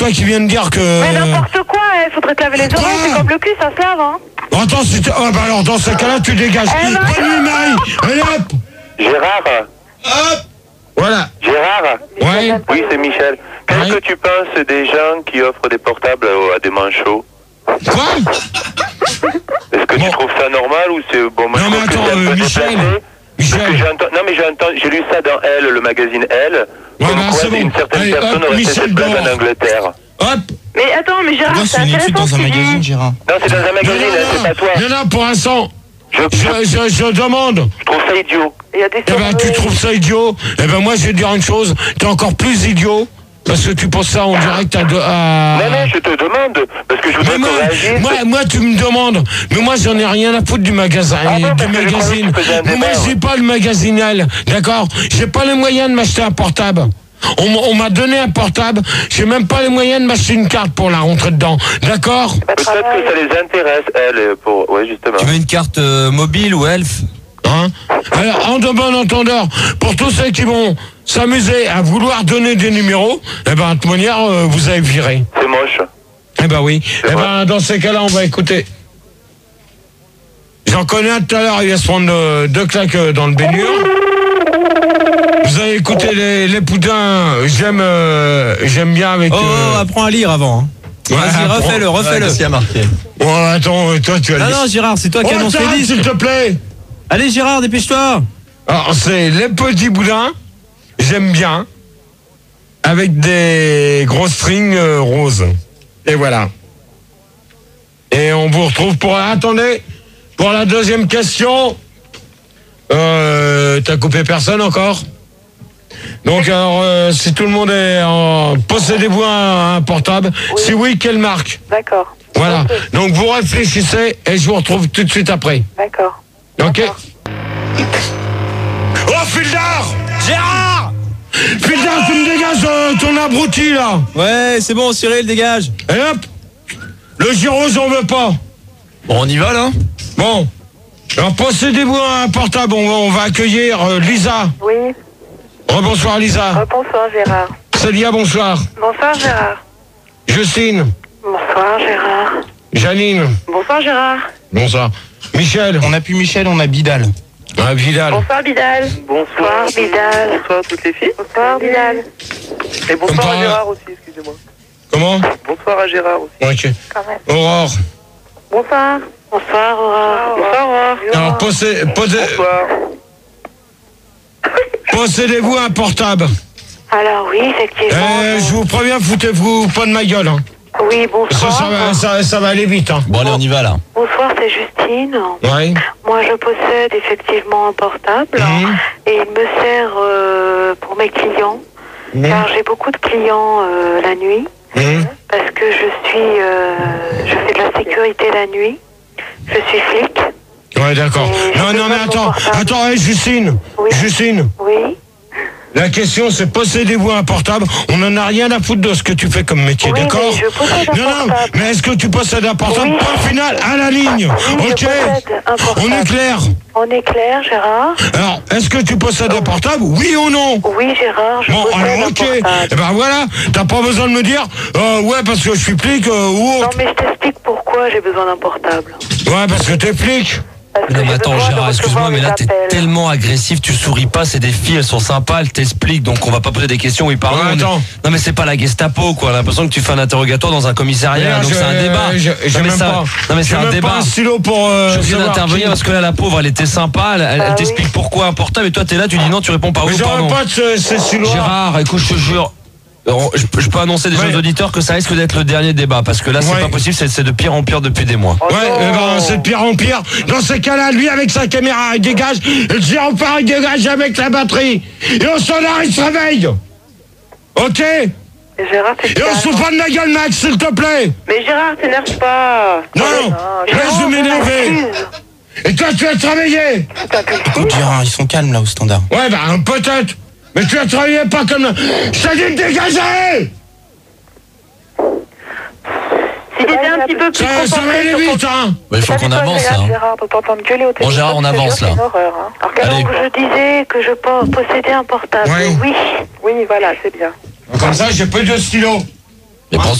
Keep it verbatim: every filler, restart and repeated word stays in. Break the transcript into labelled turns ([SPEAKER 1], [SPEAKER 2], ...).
[SPEAKER 1] toi qui viens de dire que...
[SPEAKER 2] Mais n'importe quoi, il faudrait te laver les oreilles, c'est comme le cul, ça se lave, hein.
[SPEAKER 1] Attends, si t'es... Oh, bah alors, dans ce cas-là, tu dégages.
[SPEAKER 2] Eh ben,
[SPEAKER 1] Bonne nuit, Marie. Allez, hop.
[SPEAKER 3] Gérard.
[SPEAKER 1] Hop. Voilà.
[SPEAKER 3] Gérard.
[SPEAKER 1] Ouais.
[SPEAKER 3] Oui, c'est Michel. Qu'est-ce
[SPEAKER 1] Ouais.
[SPEAKER 3] que tu penses des gens qui offrent des portables à des manchots?
[SPEAKER 1] Quoi?
[SPEAKER 3] Est-ce que
[SPEAKER 1] Bon.
[SPEAKER 3] tu trouves ça normal ou c'est bon? Moi,
[SPEAKER 1] Non,
[SPEAKER 3] je
[SPEAKER 1] mais
[SPEAKER 3] trouve que
[SPEAKER 1] attends,
[SPEAKER 3] c'est un
[SPEAKER 1] euh,
[SPEAKER 3] peu
[SPEAKER 1] Michel.
[SPEAKER 3] déplacé.
[SPEAKER 1] Michel.
[SPEAKER 3] Parce que j'ai enten- Non, mais j'ai entendu, j'ai lu ça dans Elle, le magazine Elle.
[SPEAKER 1] Ouais,
[SPEAKER 3] comme
[SPEAKER 1] bah,
[SPEAKER 3] quoi
[SPEAKER 1] c'est bon.
[SPEAKER 3] une certaine
[SPEAKER 1] Allez,
[SPEAKER 3] personne
[SPEAKER 1] hop,
[SPEAKER 3] aurait fait
[SPEAKER 1] Michel
[SPEAKER 3] cette blague
[SPEAKER 1] dehors.
[SPEAKER 3] en Angleterre.
[SPEAKER 1] Hop.
[SPEAKER 2] Mais attends, mais Gérard,
[SPEAKER 4] Pourquoi
[SPEAKER 2] c'est
[SPEAKER 4] c'est une étude
[SPEAKER 2] intéressant
[SPEAKER 4] dans
[SPEAKER 2] ce
[SPEAKER 4] un
[SPEAKER 2] qu'il
[SPEAKER 4] magazine,
[SPEAKER 2] dit.
[SPEAKER 4] Gérard?
[SPEAKER 3] Non, c'est dans un
[SPEAKER 1] Non,
[SPEAKER 3] magazine, hein, c'est pas toi.
[SPEAKER 1] non, non, pour l'instant,
[SPEAKER 3] Je, je,
[SPEAKER 1] je, je, je demande.
[SPEAKER 3] je trouve ça idiot.
[SPEAKER 2] Il y a des
[SPEAKER 1] Eh ben, tu trouves ça idiot? Eh ben, moi, je vais te dire une chose. T'es encore plus idiot. Parce que tu penses ça en direct à... De, à...
[SPEAKER 3] Non, non, je te demande. Parce que je
[SPEAKER 1] Mais
[SPEAKER 3] voudrais
[SPEAKER 1] moi,
[SPEAKER 3] qu'on réagisse.
[SPEAKER 1] moi, moi, tu me demandes. Mais moi, j'en ai rien à foutre du magasin,
[SPEAKER 3] Ah bon,
[SPEAKER 1] du
[SPEAKER 3] parce que je croyais
[SPEAKER 1] magazine.
[SPEAKER 3] que tu faisais un
[SPEAKER 1] Mais moi,
[SPEAKER 3] débat,
[SPEAKER 1] j'ai
[SPEAKER 3] ouais.
[SPEAKER 1] pas le magasinal. D'accord? J'ai pas les moyens de m'acheter un portable. On, m- on m'a donné un portable. J'ai même pas les moyens de m'acheter une carte pour la rentrer dedans. D'accord?
[SPEAKER 3] Peut-être que ça les intéresse, elles, pour... Ouais, justement.
[SPEAKER 4] Tu veux une carte euh, mobile ou elf?
[SPEAKER 1] Hein? Alors, en de bon entendeur, pour tous ceux qui vont s'amuser à vouloir donner des numéros, eh ben, de toute manière, euh, vous avez viré.
[SPEAKER 3] C'est moche.
[SPEAKER 1] Eh ben oui.
[SPEAKER 3] C'est
[SPEAKER 1] Eh
[SPEAKER 3] vrai.
[SPEAKER 1] ben, dans ces cas-là, on va écouter. J'en connais un tout à l'heure, il va se prendre euh, deux claques euh, dans le baignure. Vous avez écouté les, les poudins, j'aime euh, j'aime bien avec...
[SPEAKER 4] Oh,
[SPEAKER 1] euh,
[SPEAKER 4] oh, apprends à lire avant. hein.
[SPEAKER 1] Ouais,
[SPEAKER 4] Vas-y,
[SPEAKER 1] apprends.
[SPEAKER 4] refais-le, refais-le.
[SPEAKER 5] Qu'est-ce qu'il y a marqué?
[SPEAKER 1] Oh, attends, toi, tu as
[SPEAKER 4] Non,
[SPEAKER 1] dit-
[SPEAKER 4] non, Gérard, c'est toi qui
[SPEAKER 1] Oh,
[SPEAKER 4] annonce
[SPEAKER 1] t'arrêtes,
[SPEAKER 4] les disques.
[SPEAKER 1] s'il te plaît.
[SPEAKER 4] Allez, Gérard, dépêche-toi.
[SPEAKER 1] Alors, c'est les petits boudins, j'aime bien, avec des gros strings euh, roses. Et voilà. Et on vous retrouve pour... Attendez, pour la deuxième question. Euh, t'as coupé personne encore? Donc, alors, euh, si tout le monde est en... Possédez-vous un, un portable?
[SPEAKER 2] Oui.
[SPEAKER 1] Si oui, quelle marque?
[SPEAKER 2] D'accord.
[SPEAKER 1] Voilà.
[SPEAKER 2] Ok.
[SPEAKER 1] Donc, vous réfléchissez et je vous retrouve tout de suite après.
[SPEAKER 2] D'accord.
[SPEAKER 1] Ok?
[SPEAKER 2] D'accord.
[SPEAKER 1] Oh, Fildar!
[SPEAKER 4] Gérard!
[SPEAKER 1] Fildar, tu me dégages euh, ton abruti, là!
[SPEAKER 4] Ouais, c'est bon, Cyril, dégage.
[SPEAKER 1] Et hop! Le gyro, j'en veux pas!
[SPEAKER 5] Bon, on y va, là?
[SPEAKER 1] Bon. Alors, possédez-vous un portable. On va, on va accueillir euh, Lisa.
[SPEAKER 2] Oui.
[SPEAKER 1] Rebonsoir, Lisa.
[SPEAKER 2] Bonsoir, Gérard.
[SPEAKER 1] Célia, bonsoir.
[SPEAKER 2] Bonsoir, Gérard.
[SPEAKER 1] Justine.
[SPEAKER 2] Bonsoir, Gérard.
[SPEAKER 1] Janine.
[SPEAKER 2] Bonsoir, Gérard.
[SPEAKER 1] Bonsoir. Michel.
[SPEAKER 4] On a plus Michel, on a Bidal.
[SPEAKER 1] Ah, Vidal.
[SPEAKER 2] Bonsoir, Bidal. Bonsoir, Bidal.
[SPEAKER 3] Bonsoir à toutes les filles.
[SPEAKER 2] Bonsoir, Bidal.
[SPEAKER 3] Et bonsoir
[SPEAKER 1] Bonsoir.
[SPEAKER 3] à Gérard aussi, excusez-moi.
[SPEAKER 1] Comment?
[SPEAKER 3] Bonsoir à Gérard aussi.
[SPEAKER 1] Ok.
[SPEAKER 2] Quand même.
[SPEAKER 1] Aurore.
[SPEAKER 2] Bonsoir. Bonsoir, Aurore. Bonsoir, Aurore.
[SPEAKER 1] Alors, possé- posé-
[SPEAKER 3] Bonsoir.
[SPEAKER 1] possédez-vous un portable.
[SPEAKER 2] Alors, oui, effectivement.
[SPEAKER 1] Euh, je vous préviens, foutez-vous pas de ma gueule. Hein.
[SPEAKER 2] Oui,
[SPEAKER 1] Ça, ça,
[SPEAKER 2] bonsoir.
[SPEAKER 1] va, ça, ça va aller vite. Hein.
[SPEAKER 5] Bon, allez, on y va, là.
[SPEAKER 2] Bonsoir, c'est Justine.
[SPEAKER 1] Ouais.
[SPEAKER 2] Moi, je possède effectivement un portable
[SPEAKER 1] Mhm.
[SPEAKER 2] et il me sert euh, pour mes clients,
[SPEAKER 1] Mhm.
[SPEAKER 2] car j'ai beaucoup de clients euh, la nuit,
[SPEAKER 1] Mmh.
[SPEAKER 2] parce que je suis, euh, je fais de la sécurité la nuit. Je suis flic.
[SPEAKER 1] Ouais, d'accord.
[SPEAKER 2] Et
[SPEAKER 1] Non,
[SPEAKER 2] j'ai
[SPEAKER 1] non,
[SPEAKER 2] besoin
[SPEAKER 1] mais
[SPEAKER 2] de mon
[SPEAKER 1] attends.
[SPEAKER 2] portable.
[SPEAKER 1] Attends, hey, Justine.
[SPEAKER 2] Oui.
[SPEAKER 1] Justine.
[SPEAKER 2] Oui.
[SPEAKER 1] La question, c'est possédez-vous un portable? On n'en a rien à foutre de ce que tu fais comme métier,
[SPEAKER 2] Oui,
[SPEAKER 1] d'accord?
[SPEAKER 2] mais je possède un
[SPEAKER 1] Non, non,
[SPEAKER 2] portable.
[SPEAKER 1] mais est-ce que tu possèdes un portable?
[SPEAKER 2] Oui.
[SPEAKER 1] Point final, à la ligne.
[SPEAKER 2] Oui, je
[SPEAKER 1] Ok.
[SPEAKER 2] possède un portable.
[SPEAKER 1] On est clair.
[SPEAKER 2] On est clair, Gérard?
[SPEAKER 1] Alors, est-ce que tu possèdes un portable? Oui ou non?
[SPEAKER 2] Oui, Gérard, je
[SPEAKER 1] Bon,
[SPEAKER 2] possède
[SPEAKER 1] alors,
[SPEAKER 2] un
[SPEAKER 1] ok.
[SPEAKER 2] portable.
[SPEAKER 1] Eh ben voilà, t'as pas besoin de me dire, euh, ouais, parce que je suis flic euh, ou
[SPEAKER 2] Non,
[SPEAKER 1] autre.
[SPEAKER 2] mais je t'explique pourquoi j'ai besoin d'un portable.
[SPEAKER 1] Ouais, parce que t'es flic.
[SPEAKER 2] Parce que
[SPEAKER 4] Non, mais
[SPEAKER 2] j'ai
[SPEAKER 4] attends,
[SPEAKER 2] besoin de
[SPEAKER 4] Gérard, excuse-moi,
[SPEAKER 2] recevoir
[SPEAKER 4] mais
[SPEAKER 2] les
[SPEAKER 4] là, t'es
[SPEAKER 2] appels.
[SPEAKER 4] tellement agressif, tu souris pas, c'est des filles, elles sont sympas, elles t'expliquent, donc on va pas poser des questions, oui, pardon.
[SPEAKER 1] Ouais,
[SPEAKER 4] on est-
[SPEAKER 1] attends.
[SPEAKER 4] Non, mais c'est pas la Gestapo, quoi. On a l'impression que tu fais un interrogatoire dans un commissariat,
[SPEAKER 1] D'ailleurs,
[SPEAKER 4] donc
[SPEAKER 1] je-
[SPEAKER 4] c'est un débat.
[SPEAKER 1] je- J'ai
[SPEAKER 4] non, mais
[SPEAKER 1] même
[SPEAKER 4] ça-
[SPEAKER 1] pas.
[SPEAKER 4] non, mais
[SPEAKER 1] j'ai
[SPEAKER 4] c'est un
[SPEAKER 1] même
[SPEAKER 4] débat.
[SPEAKER 1] pas un stylo pour. Euh,
[SPEAKER 4] Je suis obligé
[SPEAKER 1] savoir
[SPEAKER 4] d'intervenir
[SPEAKER 1] qui-
[SPEAKER 4] parce que là, la pauvre, elle était sympa, elle, elle
[SPEAKER 2] Bah oui.
[SPEAKER 4] t'explique pourquoi un portable, et toi, t'es là, tu dis non, tu réponds pas
[SPEAKER 1] Mais
[SPEAKER 4] oui,
[SPEAKER 1] j'aurais
[SPEAKER 4] pardon.
[SPEAKER 1] pas de ce, ces stylos.
[SPEAKER 4] Gérard, écoute, je te jure. Alors, Je, peux- je peux annoncer déjà
[SPEAKER 1] Ouais.
[SPEAKER 4] aux auditeurs que ça risque d'être le dernier débat parce que là c'est
[SPEAKER 1] Ouais.
[SPEAKER 4] pas possible, c'est c'est de pire en pire depuis des mois.
[SPEAKER 1] Ouais, eh ben, c'est de pire en pire. Dans ces cas-là, lui avec sa caméra, il dégage. Et le gyrophare, il dégage avec la batterie. Et au sonar, il se réveille. Ok? Et
[SPEAKER 2] Et Gérard, t'es
[SPEAKER 1] on se fout pas de ma gueule, Max, s'il te plaît.
[SPEAKER 2] Mais Gérard, t'énerve pas.
[SPEAKER 1] Non, non, laisse de m'énerver. Et toi, tu as travaillé.
[SPEAKER 4] Écoute Gérard, ils sont calmes là au standard.
[SPEAKER 1] Ouais, bah, peut-être. Mais tu as travaillé pas comme... Je t'ai dit de dégager.
[SPEAKER 2] Si t'étais un petit peu plus
[SPEAKER 1] Ça, ça va
[SPEAKER 2] concentré
[SPEAKER 1] aller
[SPEAKER 2] sur ton-
[SPEAKER 1] vite, hein.
[SPEAKER 4] Bah, il faut qu'on avance là. hein.
[SPEAKER 2] Gérard, on peut t'entendre gueuler au téléphone.
[SPEAKER 4] Gérard, on
[SPEAKER 2] je te
[SPEAKER 4] avance,
[SPEAKER 2] jure,
[SPEAKER 4] là.
[SPEAKER 2] C'est une horreur. Hein. Alors,
[SPEAKER 4] Allez.
[SPEAKER 2] donc, je disais que je po- possédais un portable.
[SPEAKER 1] Ouais.
[SPEAKER 2] Oui. Oui, voilà, c'est bien.
[SPEAKER 1] Comme ça, j'ai plus de stylo.
[SPEAKER 4] Mais pour